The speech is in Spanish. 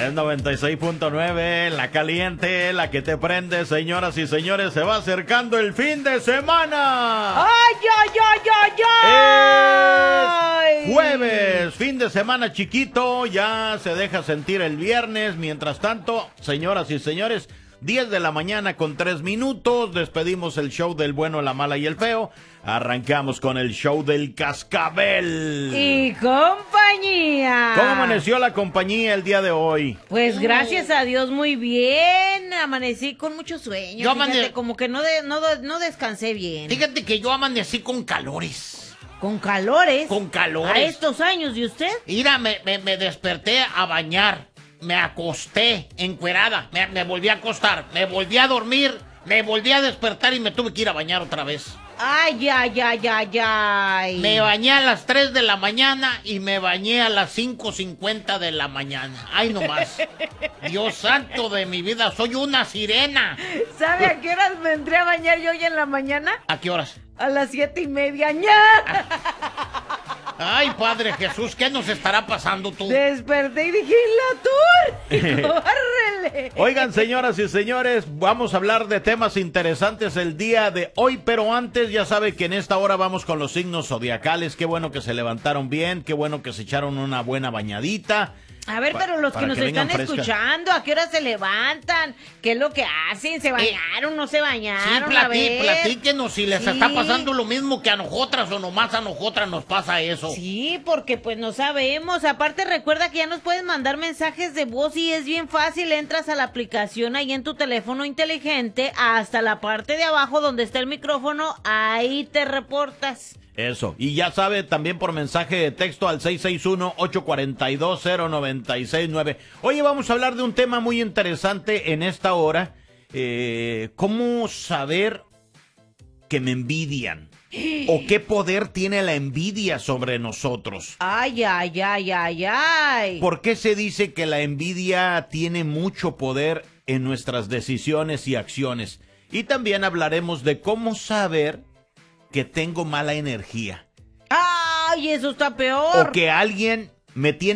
Es 96.9, la caliente, la que te prende, señoras y señores, se va acercando el fin de semana. ¡Ay, ay, ay, ay, ay! Es jueves, fin de semana chiquito, ya se deja sentir el viernes. Mientras tanto, señoras y señores, 10 de la mañana con 3 minutos, despedimos el show del bueno, la mala y el feo. Arrancamos con el show del cascabel. Y compañía. ¿Cómo amaneció la compañía el día de hoy? Pues gracias a Dios muy bien. Amanecí con mucho sueño. Yo Fíjate, como que no descansé bien. Fíjate que yo amanecí con calores. ¿Con calores? Con calores. ¿A estos años? ¿Y usted? Mira, me desperté a bañar. Me acosté encuerada. Me volví a acostar. Me volví a dormir. Me volví a despertar y me tuve que ir a bañar otra vez. Ay, ay, ay, ay, ay. Me bañé a las 3 de la mañana y me bañé a las 5:50 de la mañana. Ay, no más. Dios santo de mi vida, soy una sirena. ¿Sabe a qué horas me entré a bañar yo hoy en la mañana? ¿A qué horas? A las 7:30. ¡Ya! Ay, Padre Jesús, ¿qué nos estará pasando tú? Desperté y dije, ¡la tour! ¡Córrele! Oigan, señoras y señores, vamos a hablar de temas interesantes el día de hoy, pero antes ya sabe que en esta hora vamos con los signos zodiacales. Qué bueno que se levantaron bien, qué bueno que se echaron una buena bañadita. A ver, pero los que nos están escuchando, ¿a qué hora se levantan? ¿Qué es lo que hacen? ¿Se bañaron? ¿No se bañaron? Sí, platíquenos si les está pasando lo mismo que a nosotras o nomás a nosotras nos pasa eso. Sí, porque pues no sabemos. Aparte recuerda que ya nos puedes mandar mensajes de voz y es bien fácil. Entras a la aplicación ahí en tu teléfono inteligente, hasta la parte de abajo donde está el micrófono, ahí te reportas. Eso, y ya sabe, también por mensaje de texto al 661-842-0969. Oye, vamos a hablar de un tema muy interesante en esta hora. ¿Cómo saber que me envidian? ¿O qué poder tiene la envidia sobre nosotros? Ay, ay, ay, ay, ay. ¿Por qué se dice que la envidia tiene mucho poder en nuestras decisiones y acciones? Y también hablaremos de cómo saber que tengo mala energía. ¡Ay, eso está peor! O que alguien me tiene